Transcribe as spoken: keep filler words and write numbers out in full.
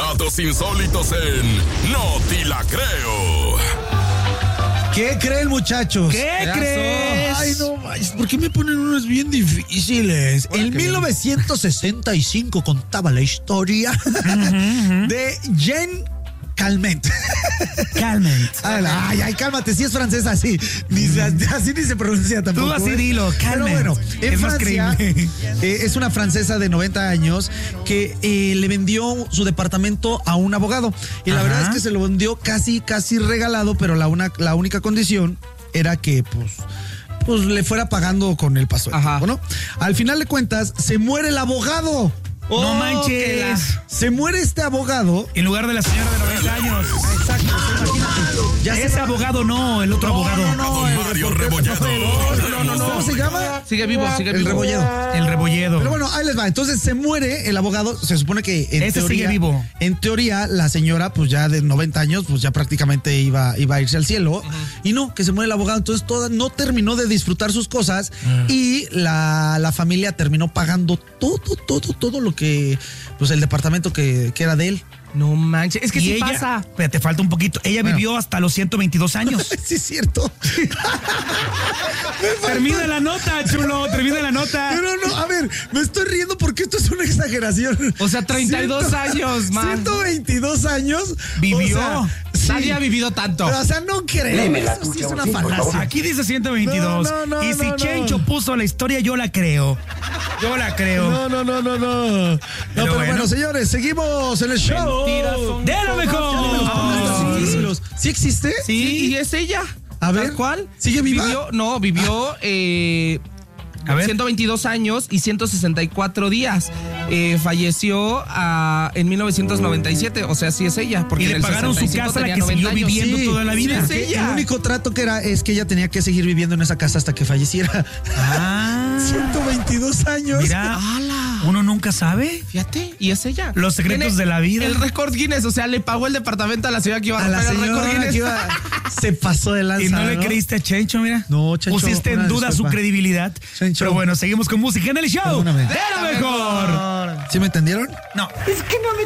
Datos insólitos en No Te La Creo. ¿Qué creen, muchachos? ¿Qué crees? Ay, no, ¿por qué me ponen unos bien difíciles? En mil novecientos sesenta y cinco contaba la historia uh-huh. de Jeanne Calment. Calment. Ay, ay, cálmate, si es francesa, así. Ni, así ni se pronuncia tampoco. Tú así ¿eh? Dilo, Calment. Pero bueno, en es Francia, eh, es una francesa de noventa años que eh, le vendió su departamento a un abogado. Y la Ajá. verdad es que se lo vendió casi, casi regalado, pero la, una, la única condición era que, pues... pues le fuera pagando con el paso del tiempo, ¿no? Al final de cuentas, se muere el abogado. Oh, no manches. La... Se muere este abogado. En lugar de la señora de noventa años. Exacto, imagínate. Ya ese abogado no, el otro no, abogado. No, no, el Mario Rebolledo. No, no, no. ¿Cómo se llama? Sigue vivo, sigue el vivo. Rebolledo. El Rebolledo. Pero bueno, ahí les va. Entonces se muere el abogado. Se supone que en ese teoría, sigue vivo. En teoría, la señora, pues ya de noventa años, pues ya prácticamente iba, iba a irse al cielo. Uh-huh. Y no, que se muere el abogado. Entonces toda, no terminó de disfrutar sus cosas. Uh-huh. Y la, la familia terminó pagando todo, todo, todo lo que... pues el departamento que, que era de él. No manches, es que sí ella, pasa. Espera, te falta un poquito. Ella bueno. vivió hasta los ciento veintidós años. Sí, es cierto. Termina la nota, chulo, termina la nota. Pero no, a ver, me estoy riendo porque esto es una exageración. O sea, treinta y dos años más. ciento veintidós años. Vivió. O sea, sí. Nadie ha vivido tanto. Pero, o sea, no creo. Eso sí es una falacia. Aquí dice ciento veintidós. No, no, no, y si no, Chencho no. puso la historia, yo la creo. Yo la creo. No, no, no, no, no. No, pero, pero bueno. bueno, señores, seguimos en el show. ¡De lo mejor! Oh, sí. ¿Sí existe? Sí, y es ella. A ver, ¿cuál? ¿Sigue viva? Vivió, no, vivió ah. eh, a ver. ciento veintidós años y ciento sesenta y cuatro días. Eh, falleció a, en mil novecientos noventa y siete, o sea, sí es ella. Porque y le pagaron su casa, la que siguió años. viviendo sí, toda la vida. Sí es ella. El único trato que era es que ella tenía que seguir viviendo en esa casa hasta que falleciera. Ah. ciento veintidós años. Mira, ¡ala! Uno nunca sabe. Fíjate, y es ella. Los secretos de la vida. El récord Guinness, o sea, le pagó el departamento a la señora que iba a, a la pagar el récord Guinness. Iba, se pasó de lanza. Y no le ¿no? creíste a Chencho, mira. No, Chencho. Pusiste en duda disculpa. su credibilidad. Chencho. Pero bueno, seguimos con música en el show. Perdóname. ¡De lo mejor! ¿Sí me entendieron? No. Es que no me